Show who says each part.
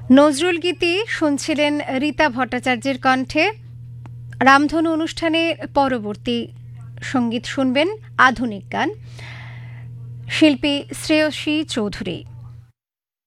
Speaker 1: নজরুল গীতি শুনছিলেন রীতা ভট্টাচার্যের কণ্ঠে। রামধনু অনুষ্ঠানের পরবর্তী সঙ্গীত শুনবেন আধুনিক গান, শিল্পী শ্রেয়সী চৌধুরী।